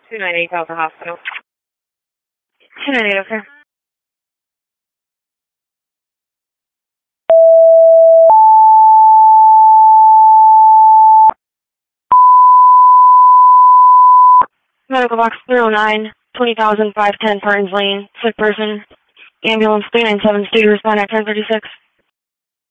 298 Delta Hospital. 298, okay. Medical box 309, 20,510 Parton's Lane, sick person, ambulance 397, state respond at 1036.